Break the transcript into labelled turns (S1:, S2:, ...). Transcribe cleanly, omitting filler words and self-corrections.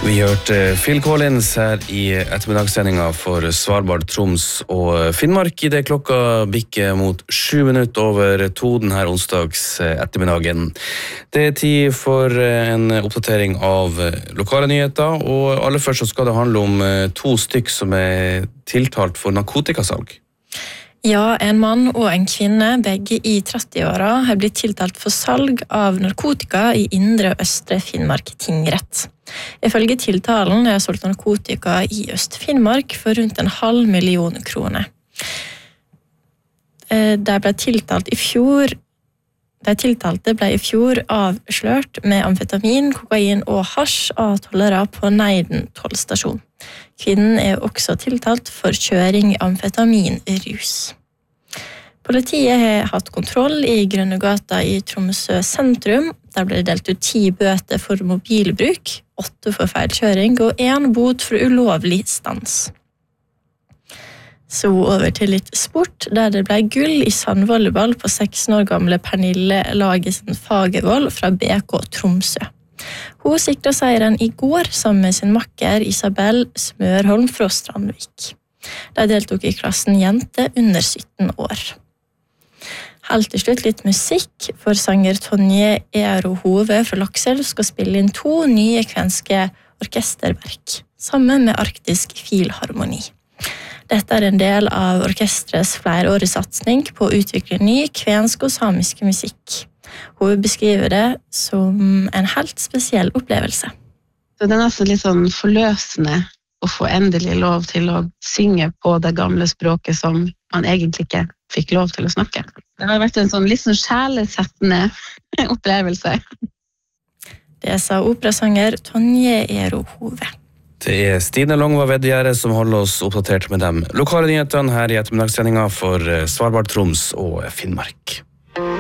S1: Vi hørte Phil Collins her i ettermiddagssendinga for Svalbard, Troms og Finnmark I det klokka bikker mot 7 minutter over 2 denne onsdags ettermiddagen. Det tid for en oppdatering av lokale nyheter, og aller først så skal det handle om 2 stykk som tiltalt for narkotikasalg.
S2: Ja, en mann og en kvinne, begge I 30-åra, har blitt tiltalt for salg av narkotika I Indre og Østre Finnmark tingrett. Ifølge tiltalen har solgt narkotika I Øst-Finnmark for rundt 500 000 kroner. De ble tiltalt I fjor. De tiltalte ble I fjor avslørt med amfetamin, kokain og hasj av tollere på Neiden tollstasjon. Kvinnen også tiltalt for kjøring I amfetaminrus. Politiet har hatt kontroll I Grønnegata I Tromsø sentrum. Der ble det delt ut 10 bøter for mobilbruk, 8 for feilkjøring og 1 bot for ulovlig stans. Så over til litt sport, der det ble gull I sandvolleyball på 16 år gamle Pernille Lagesen Fagervold fra BK Tromsø. Hun sikret seieren I går sammen med sin makker Isabel Smørholm fra Strandvik. De deltok I klassen jente under 17 år. Helt til slutt litt musikk, for sanger Tonje Eero Hove fra Lakselv skal spille inn 2 nye kvenske orkesterverk, sammen med Arktisk Filharmoni. Dette en del av orkestrets flereårige satsning på å utvikle ny kvensk og samisk musikk. Hun beskriver det som en helt spesiell opplevelse.
S3: Så det nesten litt sånn forløsende å få endelig lov til å synge på det gamle språket som man egentlig ikke fikk lov til å snakke. Det har vært en sånn litt sånn sjelesettende opplevelse.
S2: Det sa operasanger Tonje Eero Hove.
S1: Det Stine Longva Vedgjære som holder oss oppdatert med de lokale nyhetene her i ettermiddagssendinga for Svalbard, Troms og Finnmark.